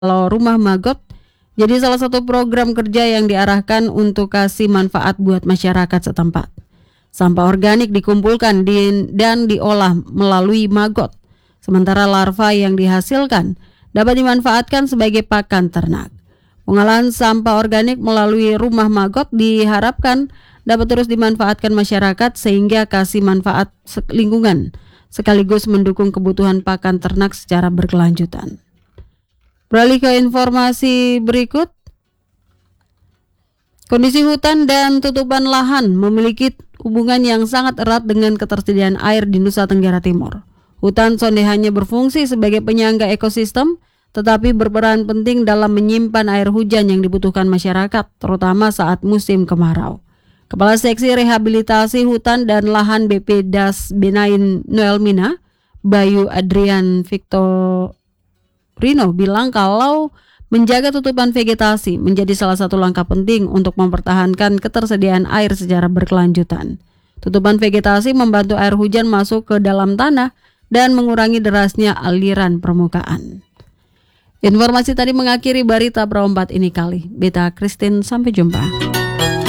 Kalau rumah magot jadi salah satu program kerja yang diarahkan untuk kasih manfaat buat masyarakat setempat. Sampah organik dikumpulkan dan diolah melalui magot, sementara larva yang dihasilkan dapat dimanfaatkan sebagai pakan ternak. Pengolahan sampah organik melalui rumah magot diharapkan dapat terus dimanfaatkan masyarakat sehingga kasih manfaat lingkungan, sekaligus mendukung kebutuhan pakan ternak secara berkelanjutan. Beralih ke informasi berikut, kondisi hutan dan tutupan lahan memiliki hubungan yang sangat erat dengan ketersediaan air di Nusa Tenggara Timur. Hutan sonde hanya berfungsi sebagai penyangga ekosistem, tetapi berperan penting dalam menyimpan air hujan yang dibutuhkan masyarakat, terutama saat musim kemarau. Kepala Seksi Rehabilitasi Hutan dan Lahan BP Das Benain Noelmina, Bayu Adrian Victorino bilang kalau menjaga tutupan vegetasi menjadi salah satu langkah penting untuk mempertahankan ketersediaan air secara berkelanjutan. Tutupan vegetasi membantu air hujan masuk ke dalam tanah dan mengurangi derasnya aliran permukaan. Informasi tadi mengakhiri Barita Perempat ini kali. Beta Christine, sampai jumpa.